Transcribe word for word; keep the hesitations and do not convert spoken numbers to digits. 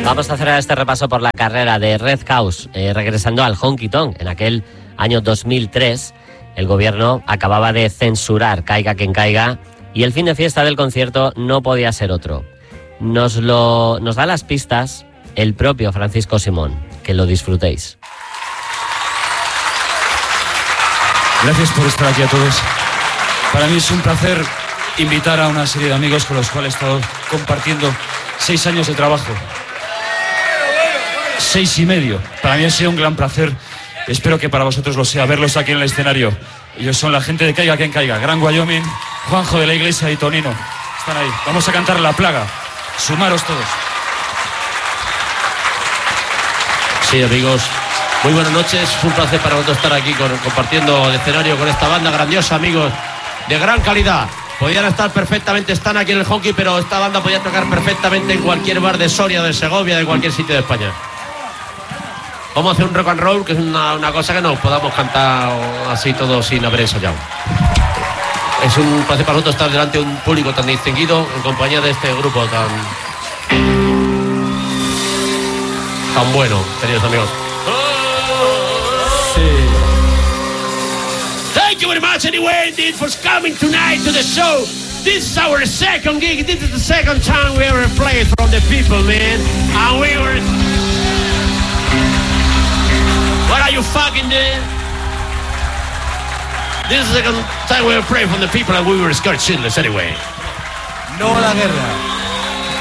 Vamos a hacer este repaso por la carrera de Red House, eh, regresando al Honky Tonk. En aquel año dos mil tres, el gobierno acababa de censurar Caiga quien caiga y el fin de fiesta del concierto no podía ser otro. Nos, lo, nos da las pistas el propio Francisco Simón. Que lo disfrutéis. Gracias por estar aquí a todos. Para mí es un placer invitar a una serie de amigos con los cuales he estado compartiendo seis años de trabajo. Seis y medio. Para mí ha sido un gran placer. Espero que para vosotros lo sea, verlos aquí en el escenario. Ellos son la gente de Caiga quien caiga. Gran Wyoming, Juanjo de la Iglesia y Tonino. Están ahí. Vamos a cantar La Plaga. Sumaros todos. Sí, amigos, muy buenas noches. Es un placer para nosotros estar aquí con, compartiendo el escenario con esta banda grandiosa, amigos, de gran calidad. Podían estar perfectamente, están aquí en el Honky, pero esta banda podía tocar perfectamente en cualquier bar de Soria, de Segovia, de cualquier sitio de España. Vamos a hacer un rock and roll, que es una, una cosa que no podamos cantar así todos sin haber ensayado. Es un placer para nosotros estar delante de un público tan distinguido en compañía de este grupo tan... tan bueno, queridos amigos. Sí. Thank you very much anyway indeed for coming tonight to the show. This is our second gig. This is the second time we ever played from the people, man. And we were... What are you fucking doing? This is the second time we ever played from the people and we were scared shitless anyway. No a la guerra.